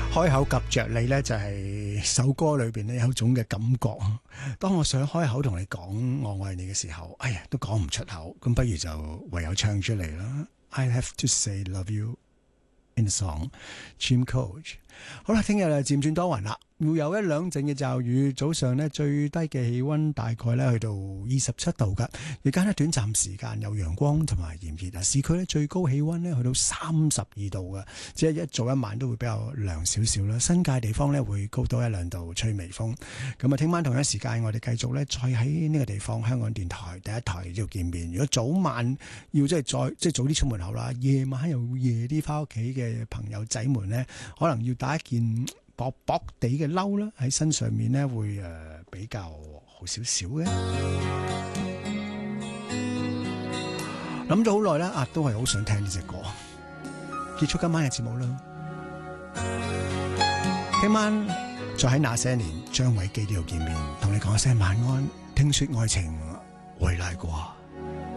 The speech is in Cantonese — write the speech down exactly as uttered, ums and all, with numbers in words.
開口夾着你呢，就係首歌裏邊呢有一種嘅感覺。當我想開口同你講我愛你嘅時候，哎呀都講唔出口，咁不如就唯有唱出嚟啦。I have to say love you in a song, Jim Coach。好啦，聽日啊漸轉多雲啦，會有一兩陣嘅驟雨。早上呢，最低嘅氣溫大概呢去到二十七度噶，日間呢，短暫時間有陽光同埋炎熱啊。市區呢，最高氣溫呢去到三十二度噶，即係一早一晚都會比較涼少少啦。新界地方呢，會高多一兩度，吹微風。咁啊，聽晚同一時間我哋繼續呢，再喺呢個地方香港電台第一台要見面。如果早晚要即係再即係早啲出門口啦，夜晚又夜啲翻屋企嘅朋友仔們呢，可能要打一件薄薄地嘅褸啦，喺身上面咧會誒、呃、比較好少少嘅。諗咗好耐啦，啊都係好想聽呢隻歌。結束今晚嘅節目啦，聽晚再喺那些年張偉基呢度見面，同你講一聲晚安。聽說愛情會來過。